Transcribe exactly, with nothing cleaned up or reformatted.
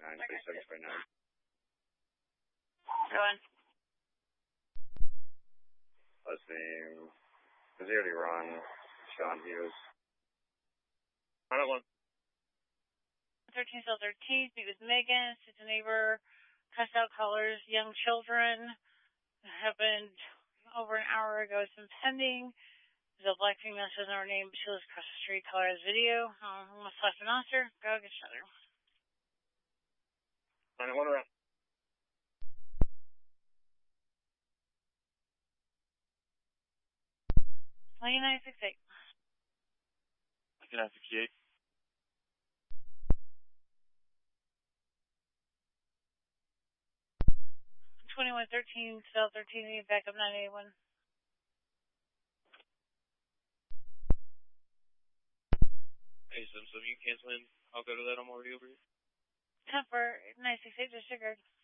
nine three six right now. Go on. Last name, zero to run, Sean Hughes. I don't want. thirteen cell thirteen, speak with Megan, it's a neighbor, cussed out callers, young children. It happened over an hour ago. It's been pending. There's a black female, she doesn't know her name, but she lives across the street. Caller has video. Um, almost left an officer. Go get each other. I don't want to run. nine six eight. nine sixty-eight. twenty-one thirteen, cell thirteen, backup nine eighty-one. Hey, so, so you canceling? I'll go to that. I'm already over here. Ten for nine six eight, disregard.